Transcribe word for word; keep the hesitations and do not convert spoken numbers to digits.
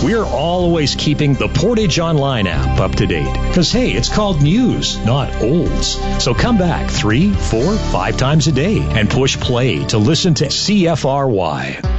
We're always keeping the Portage Online app up to date. Because, hey, it's called news, not olds. So come back three, four, five times a day and push play to listen to C F R Y.